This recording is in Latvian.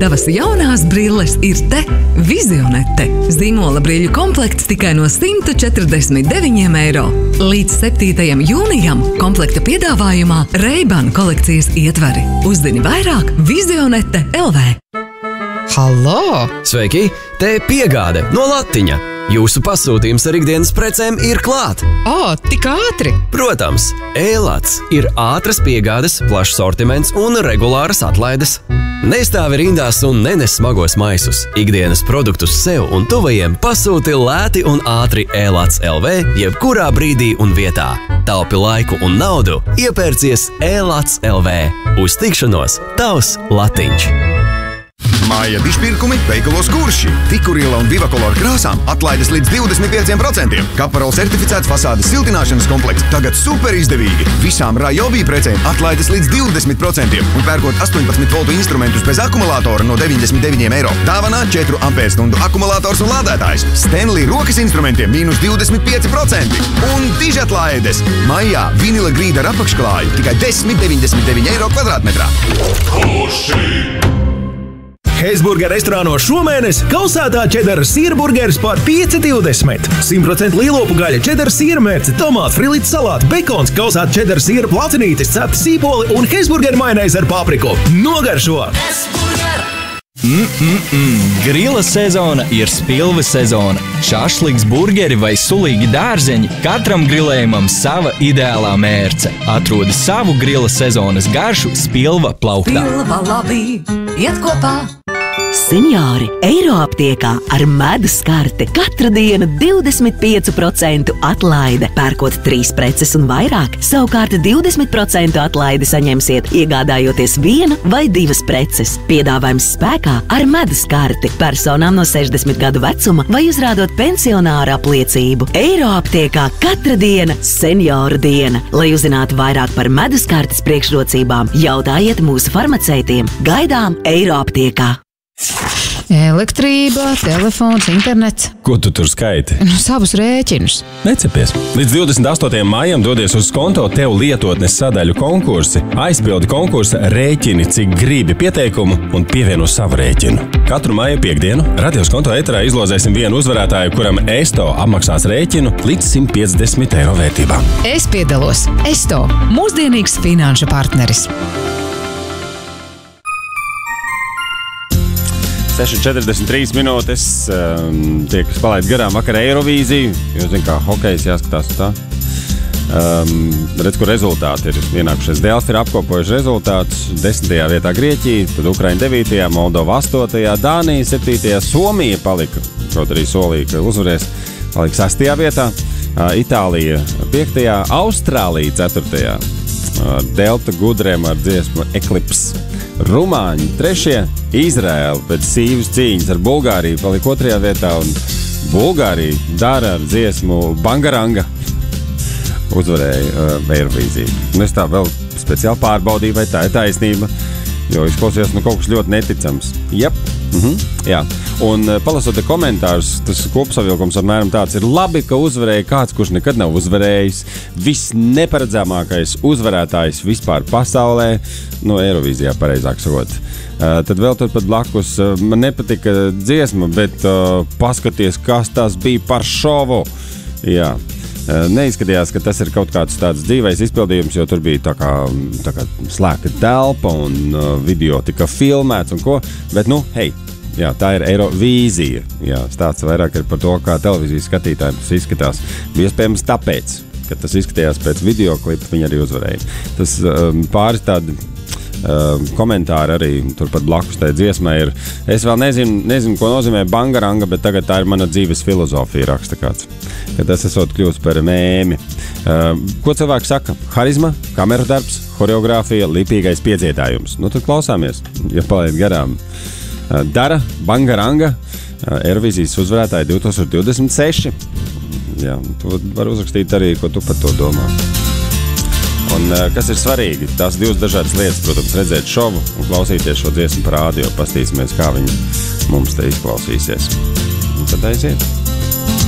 Tavas jaunās brilles ir te. Vizionete. Zīmola brīļu komplekts tikai no 149 eiro. Līdz 7. jūnijam komplekta piedāvājumā Ray-Ban kolekcijas ietvari. Uzzini vairāk Vizionete LV. Halo! Sveiki! Te piegāde no Latiņa. Jūsu pasūtījums ar ikdienas precēm ir klāt. Tik ātri! Protams, e-Lats ir ātras piegādes, plašs sortiments un regulāras atlaides. Nestāvi rindās un nenes smagos maisus. Ikdienas produktus sev un tuvajiem pasūti lēti un ātri e-Lats LV jebkurā brīdī un vietā. Taupi laiku un naudu, iepērcies e-Lats LV. Uz tikšanos, tavs Latiņš! Māja dišpirkumi veikalos Kurši. Tikuriela un Vivakolor krāsām atlaides līdz 25%. Kaparol certificēts fasādes siltināšanas komplekts tagad super izdevīgi. Visām Ryobi precēm atlaides līdz 20%. Un pērkot 18 voltu instrumentus bez akumulātora no 99 eiro. Dāvanā 4 ampērstundu akumulators un lādētājs. Stanley rokas instrumentiem mīnus 25%. Un dižatlaides. Maijā vinila grīda ar apakšklāju tikai 10,99 eiro kvadrātmetrā. Kurši! Heisburger restorāno šomēnes kausētā čedara sierburgeris par 5,20. 100% lielopu gaļa, čedara siermērce, tomātu, frilītes salāti, bekons, kausēta čedara siera placinītes, cepta sīpoli un Heisburger majonēzi ar papriku. Nogaršo! Grila sezona ir spilves sezona. Šašliks, burgeri vai sulīgi dārzeņi, katram grilējumam sava ideālā mērce. Atrodi savu grila sezonas garšu Spilva plauktā. Spilva labi, iet kopā! Seniori Eiroaptiekā ar medus karti. Katra diena 25% atlaide. Pērkot 3 preces un vairāk, savukārt 20% atlaidi saņemsiet, iegādājoties 1 vai 2 preces. Piedāvājums spēkā ar medus karti personām no 60 gadu vecuma vai uzrādot pensionāra apliecību. Eiroaptiekā katra diena senioru diena. Lai uzzinātu vairāk par medus kartes priekšrocībām, jautājiet mūsu farmaceitiem. Gaidām Eiroaptiekā. Elektrība, telefons, internets. Ko tu tur skaiti? Savus rēķinus. Necepies. Līdz 28. maijam dodies uz konto tev lietotnes sadaļu konkursi. Aizpildi konkursa rēķini, cik gribi pieteikumu un pievieno savu rēķinu. Katru maija piekdienu radios konto ēterā izlozēsim vienu uzvarētāju, kuram ESTO apmaksās rēķinu līdz 150 eiro vērtībā. Es piedalos. ESTO. Mūsdienīgs finanšu partneris. 6,43 minūtes, tie, kas palaid garām vakar Eirovīziju, jo zin, kā hokejs jāskatās tā. Redz, kur rezultāti ir ienākušies. Delfi ir apkopojuši rezultātus. 10. vietā Grieķija, tad Ukraina 9., Moldova 8., Dānija 7., Somija palika, kaut arī solīja, ka uzvarēs, palika 6. vietā, Itālija 5., Austrālija 4., Delta Gudriem ar dziesmu Eklips, Rumāņi 3., Izraēla pēc sīvas cīņas ar Bulgāriju palika 2. vietā un Bulgārija dara ar dziesmu Bangaranga uzvarēja Eirovīziju. Un es tā vēl speciāli pārbaudīju, vai tā ir taisnība, jo izklausījās kaut kas ļoti neticams. Jep. Jā. Un palasot komentārus, tas kopsavilkums apmēram tāds ir: labi, ka uzvarēja kāds, kurš nekad nav uzvarējis. Visneparedzamākais uzvarētājs vispār pasaulē, Eirovīzijā pareizāk sakot. Tad vēl turpat blakus man nepatika dziesma, bet paskaties, kas tas bija par šovu. Jā. Neizskatījās, ka tas ir kaut kāds tāds dzīvais izpildījums, jo tur bija tā kā slēgta telpa un video tika filmēts un ko, bet hei, jā, tā ir Eirovīzija. Jā, stāsts vairāk ir par to, kā televīzijas skatītājiem tas izskatās. Iespējams tāpēc, ka tas izskatījās pēc videoklipa, viņi arī uzvarēja. Tas pāris tādi komentāri arī turpat blakus tai dziesmai ir. Es vēl nezinu, ko nozīmē Bangaranga, bet tagad tā ir mana dzīves filozofija, raksta kāds. Ka tas esot kļūst par mēmi. Ko cilvēki saka? Harizma, kameru darbs, horeogrāfija, lipīgais piedziedājums. Tad klausāmies, ja palaid garām. Dara, Bangaranga, Eirovīzijas uzvarētāji 2026. Jā, tu var uzrakstīt arī, ko tu par to domā. Un kas ir svarīgi? Tās divas dažādas lietas, protams, redzēt šovu un klausīties šo dziesmu par rādio. Pastīsimies, kā viņi mums te izklausīsies. Un tad aiziet.